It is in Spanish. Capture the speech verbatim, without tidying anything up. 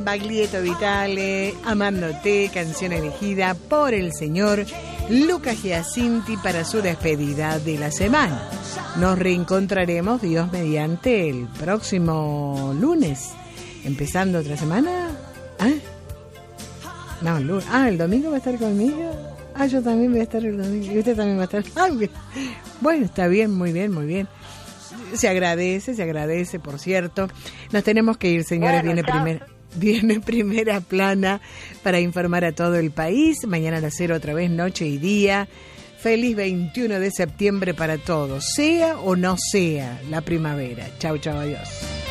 Baglietto Vitale, Amándote, canción elegida por el señor Lucas Giacinti para su despedida de la semana. Nos reencontraremos, Dios mediante, el próximo lunes, empezando otra semana. ¿Ah? No, el lunes. Ah, el domingo va a estar conmigo. Ah, yo también voy a estar el domingo. Y usted también va a estar. Ah, bueno, está bien, muy bien, muy bien. Se agradece, se agradece, por cierto. Nos tenemos que ir, señores. Bueno, viene, primer, viene Primera Plana para informar a todo el país. Mañana a las cero otra vez, noche y día. Feliz veintiuno de septiembre para todos, sea o no sea la primavera. Chau, chau, adiós.